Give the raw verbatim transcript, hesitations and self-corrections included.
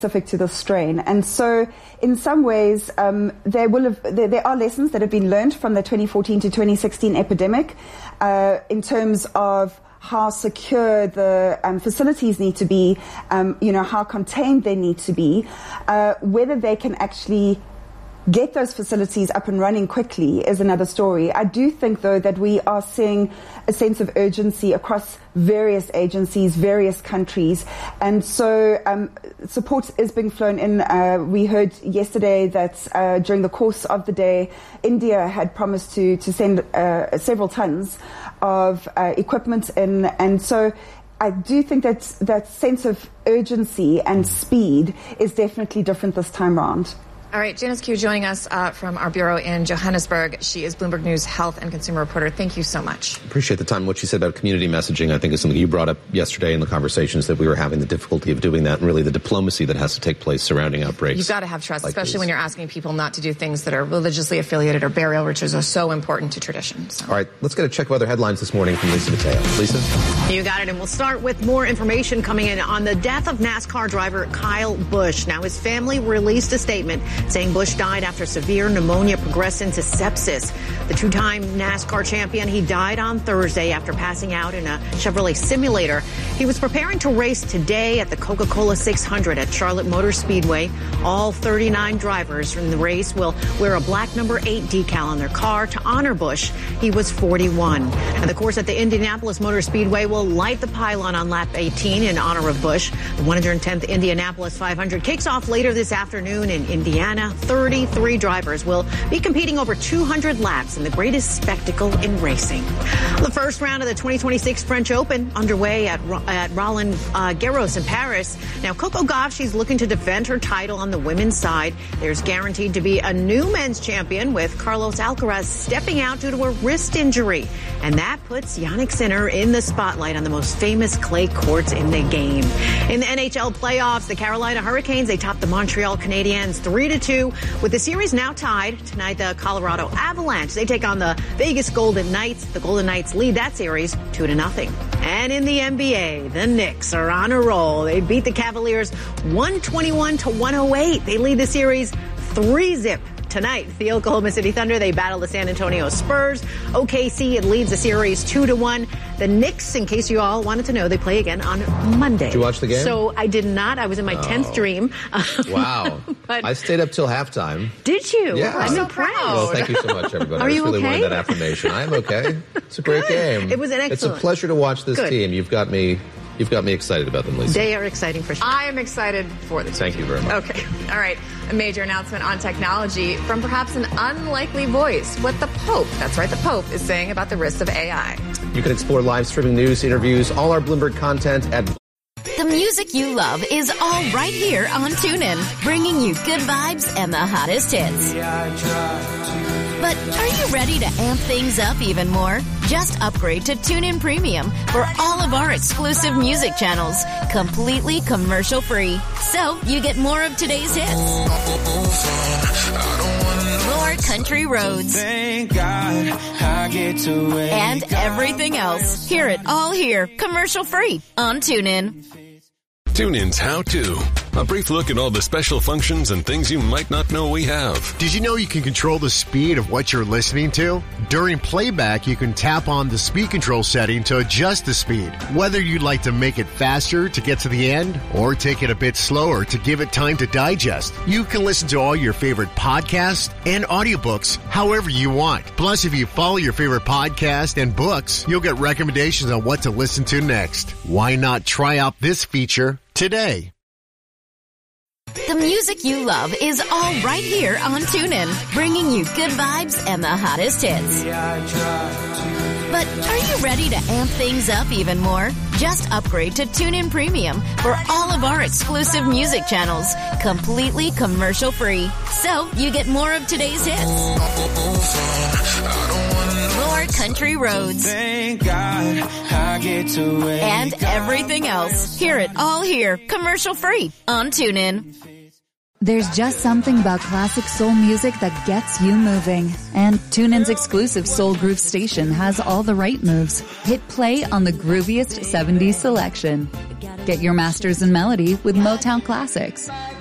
specific to the strain. And so in some ways um, there will have there, there are lessons that have been learned from the twenty fourteen to twenty sixteen epidemic uh, in terms of how secure the um, facilities need to be, um, you know, how contained they need to be, uh, whether they can actually get those facilities up and running quickly is another story. I do think, though, that we are seeing a sense of urgency across various agencies, various countries, and so um, support is being flown in. Uh, we heard yesterday that uh, during the course of the day, India had promised to, to send uh, several tons of uh, equipment in, and so I do think that that sense of urgency and speed is definitely different this time around. All right, Janice Q joining us uh, from our bureau in Johannesburg. She is Bloomberg News health and consumer reporter. Thank you so much. Appreciate the time. What you said about community messaging, I think, is something you brought up yesterday in the conversations that we were having, the difficulty of doing that, and really the diplomacy that has to take place surrounding outbreaks. You've got to have trust, like especially these. when you're asking people not to do things that are religiously affiliated or burial rituals are so important to tradition. So. All right, let's get a check of other headlines this morning from Lisa Mateo. Lisa? You got it, and we'll start with more information coming in on the death of NASCAR driver Kyle Busch. Now, his family released a statement saying Busch died after severe pneumonia progressed into sepsis. The two-time NASCAR champion, he died on Thursday after passing out in a Chevrolet simulator. He was preparing to race today at the Coca-Cola six hundred at Charlotte Motor Speedway. All thirty-nine drivers in the race will wear a black number eight decal on their car to honor Busch. He was forty-one. And the course at the Indianapolis Motor Speedway will light the pylon on lap eighteen in honor of Busch. The one hundred tenth Indianapolis five hundred kicks off later this afternoon in Indiana. thirty-three drivers will be competing over two hundred laps in the greatest spectacle in racing. The first round of the twenty twenty-six French Open underway at, at Roland uh, Garros in Paris. Now, Coco Gauff, she's looking to defend her title on the women's side. There's guaranteed to be a new men's champion with Carlos Alcaraz stepping out due to a wrist injury. And that puts Jannik Sinner in the spotlight on the most famous clay courts in the game. In the N H L playoffs, the Carolina Hurricanes, they topped the Montreal Canadiens three to two with the series now tied. Tonight, the Colorado Avalanche, they take on the Vegas Golden Knights. The Golden Knights lead that series two to nothing. And in the N B A, the Knicks are on a roll. They beat the Cavaliers one twenty-one to one oh eight. They lead the series three zip. Tonight, the Oklahoma City Thunder, they battle the San Antonio Spurs. O K C, it leads the series two to one. The Knicks, in case you all wanted to know, they play again on Monday. Did you watch the game? So I did not. I was in my oh. tenth dream. Wow. But I stayed up till halftime. Did you? Yeah. I'm so impressed. proud. Well, thank you so much, everybody. Are I just you really okay? wanted that affirmation. I am okay. It's a great Good. game. It was an excellent. It's a pleasure to watch this Good. team. You've got me You've got me excited about them, Lisa. They are exciting for sure. I am excited for the team. Thank you very much. Okay. All right. A major announcement on technology from perhaps an unlikely voice. What the Pope, that's right, the Pope, is saying about the risks of A I. You can explore live streaming news, interviews, all our Bloomberg content at... The music you love is all right here on TuneIn, bringing you good vibes and the hottest hits. But are you ready to amp things up even more? Just upgrade to TuneIn Premium for all of our exclusive music channels, completely commercial-free. So you get more of today's hits, more country roads, Thank God I get to and everything else. Hear it all here, commercial-free on TuneIn. TuneIn's How To. A brief look at all the special functions and things you might not know we have. Did you know you can control the speed of what you're listening to? During playback, you can tap on the speed control setting to adjust the speed. Whether you'd like to make it faster to get to the end or take it a bit slower to give it time to digest, you can listen to all your favorite podcasts and audiobooks however you want. Plus, if you follow your favorite podcast and books, you'll get recommendations on what to listen to next. Why not try out this feature today? The music you love is all right here on TuneIn, bringing you good vibes and the hottest hits. But are you ready to amp things up even more? Just upgrade to TuneIn Premium for all of our exclusive music channels, completely commercial-free. So you get more of today's hits, more country roads, Thank God I get to and everything else. Hear it all here, commercial-free on TuneIn. There's just something about classic soul music that gets you moving. And TuneIn's exclusive Soul Groove station has all the right moves. Hit play on the grooviest seventies selection. Get your masters in melody with Motown Classics.